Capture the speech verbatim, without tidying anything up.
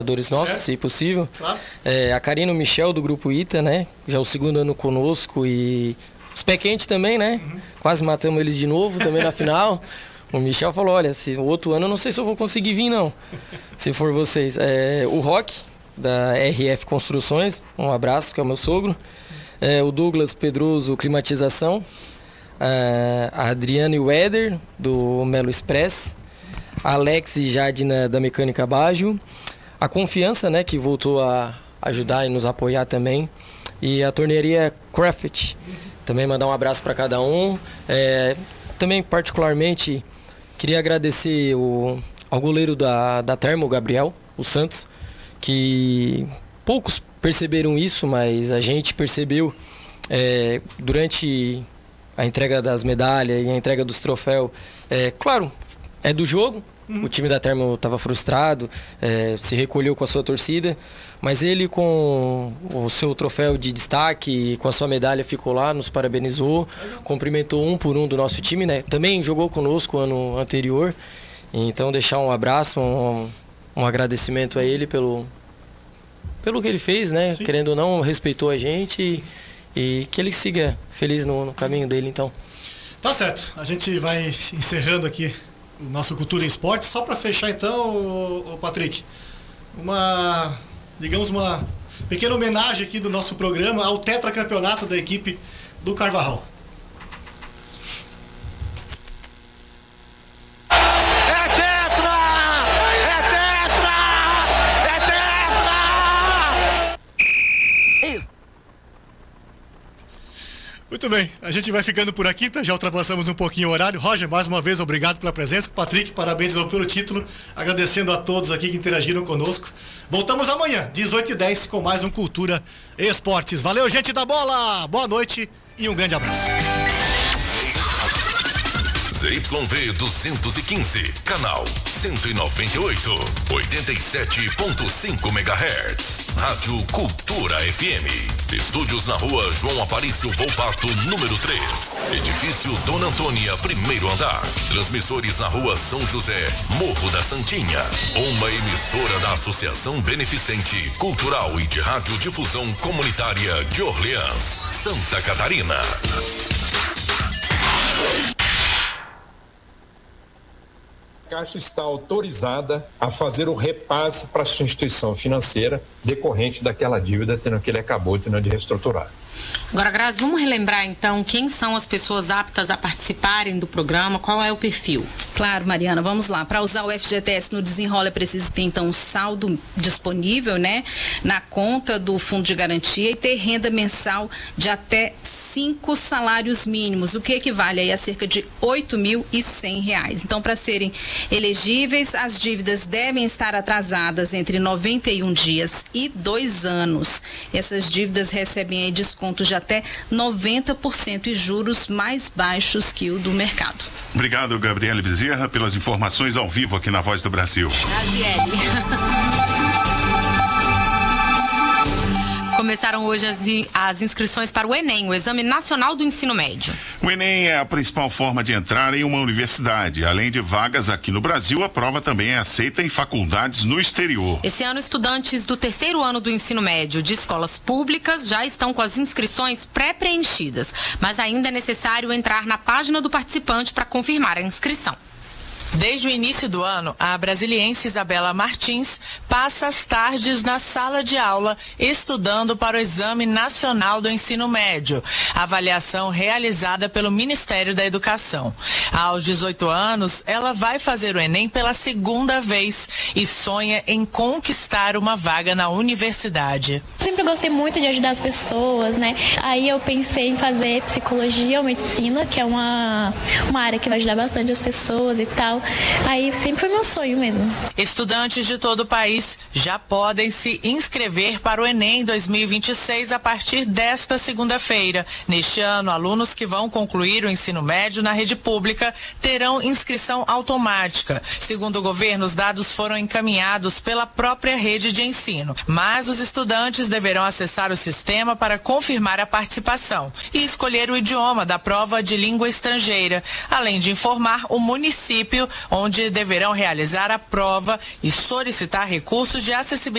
nossos, certo, se possível. Claro. É, a Karina e o Michel do Grupo Ita, né? Já é o segundo ano conosco e os pé quentes também, né? Uhum. Quase matamos eles de novo também na final. O Michel falou, olha, se o outro ano eu não sei se eu vou conseguir vir não, se for vocês. É, o Rock, da R F Construções, um abraço, que é o meu sogro. É, o Douglas Pedroso, Climatização. É, a Adriana e o Éder, do Melo Express. A Alex e Jadina, da Mecânica Baggio. A Confiança, né, que voltou a ajudar e nos apoiar também. E a tornearia Craft. Também mandar um abraço para cada um. É, também, particularmente, queria agradecer o, ao goleiro da, da Termo, o Gabriel, o Santos, que poucos perceberam isso, mas a gente percebeu é, durante a entrega das medalhas e a entrega dos troféus. É, claro, é do jogo. O time da Termo estava frustrado, é, se recolheu com a sua torcida, mas ele com o seu troféu de destaque, com a sua medalha, ficou lá, nos parabenizou, cumprimentou um por um do nosso time, né? Também jogou conosco ano anterior, então deixar um abraço, um, um agradecimento a ele pelo, pelo que ele fez, né? Sim. Querendo ou não, respeitou a gente e, e que ele siga feliz no, no caminho dele, então. Tá certo, a gente vai encerrando aqui o nosso Cultura em Esporte. Só para fechar então, o, o Patrick, uma, digamos, uma pequena homenagem aqui do nosso programa ao tetracampeonato da equipe do Carvajal. Muito bem, a gente vai ficando por aqui, tá? Já ultrapassamos um pouquinho o horário. Roger, mais uma vez, obrigado pela presença. Patrick, parabéns pelo título. Agradecendo a todos aqui que interagiram conosco. Voltamos amanhã, dezoito e dez, com mais um Cultura e Esportes. Valeu, gente da bola! Boa noite e um grande abraço. Z Y V duzentos e quinze, canal cento e noventa e oito, oitenta e sete ponto cinco megahertz. Rádio Cultura F M. Estúdios na rua João Aparício Volpato, número três. Edifício Dona Antônia, primeiro andar. Transmissores na rua São José, Morro da Santinha. Uma emissora da Associação Beneficente, Cultural e de Radiodifusão Comunitária de Orleans, Santa Catarina. A Caixa está autorizada a fazer o repasse para a sua instituição financeira decorrente daquela dívida tendo que ele acabou tendo de reestruturar. Agora, Grazi, vamos relembrar então quem são as pessoas aptas a participarem do programa, qual é o perfil? Claro, Mariana, vamos lá. Para usar o F G T S no Desenrola é preciso ter então um saldo disponível, né, na conta do Fundo de Garantia e ter renda mensal de até cinco salários mínimos, o que equivale aí a cerca de oito mil e cem reais. Então, para serem elegíveis, as dívidas devem estar atrasadas entre noventa e um dias e dois anos. Essas dívidas recebem aí descontos de até noventa por cento e juros mais baixos que o do mercado. Obrigado, Gabriele Bezerra, pelas informações ao vivo aqui na Voz do Brasil. Graziele. Começaram hoje as, as inscrições para o Enem, o Exame Nacional do Ensino Médio. O Enem é a principal forma de entrar em uma universidade. Além de vagas aqui no Brasil, a prova também é aceita em faculdades no exterior. Esse ano, estudantes do terceiro ano do ensino médio de escolas públicas já estão com as inscrições pré-preenchidas, mas ainda é necessário entrar na página do participante para confirmar a inscrição. Desde o início do ano, a brasiliense Isabela Martins passa as tardes na sala de aula estudando para o Exame Nacional do Ensino Médio, avaliação realizada pelo Ministério da Educação. Aos dezoito anos, ela vai fazer o Enem pela segunda vez e sonha em conquistar uma vaga na universidade. Sempre gostei muito de ajudar as pessoas, né? Aí eu pensei em fazer psicologia ou medicina, que é uma, uma área que vai ajudar bastante as pessoas e tal. Aí sempre foi meu sonho mesmo. Estudantes de todo o país já podem se inscrever para o Enem dois mil e vinte e seis a partir desta segunda-feira. Neste ano, alunos que vão concluir o ensino médio na rede pública terão inscrição automática. Segundo o governo, os dados foram encaminhados pela própria rede de ensino, mas os estudantes deverão acessar o sistema para confirmar a participação e escolher o idioma da prova de língua estrangeira, além de informar o município onde deverão realizar a prova e solicitar recursos de acessibilidade